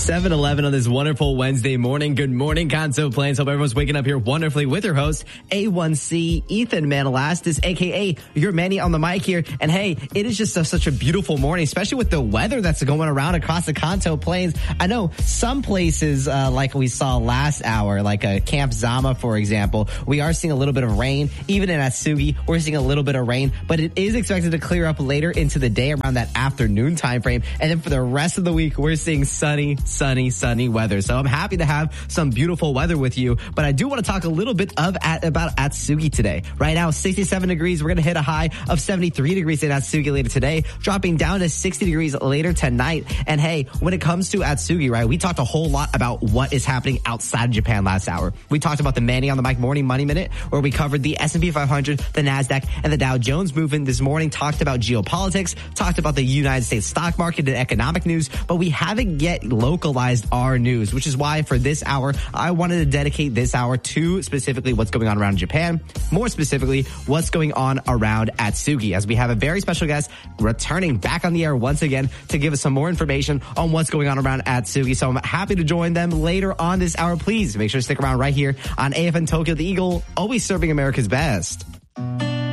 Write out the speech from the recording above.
7:11 on this wonderful Wednesday morning. Good morning, Kanto Plains. Hope everyone's waking up here wonderfully with your host, A1C Ethan Manalastis, a.k.a. your Manny on the mic here. And hey, it is just such a beautiful morning, especially with the weather that's going around across the Kanto Plains. I know some places, like we saw last hour, like Camp Zama, for example, we are seeing a little bit of rain. Even in Atsugi, we're seeing a little bit of rain, but it is expected to clear up later into the day around that afternoon time frame. And then for the rest of the week, we're seeing sunny weather. So I'm happy to have some beautiful weather with you, but I do want to talk a little bit about Atsugi today. Right now, 67 degrees. We're going to hit a high of 73 degrees in Atsugi later today, dropping down to 60 degrees later tonight. And hey, when it comes to Atsugi, right, we talked a whole lot about what is happening outside of Japan last hour. We talked about the Manny on the Mic Morning Money Minute, where we covered the S&P 500, the NASDAQ, and the Dow Jones movement this morning, talked about geopolitics, talked about the United States stock market and economic news, but we haven't yet localized our news, which is why for this hour, I wanted to dedicate this hour to specifically what's going on around Japan, more specifically, what's going on around Atsugi, as we have a very special guest returning back on the air once again to give us some more information on what's going on around Atsugi. So I'm happy to join them later on this hour. Please make sure to stick around right here on AFN Tokyo, the Eagle, always serving America's best.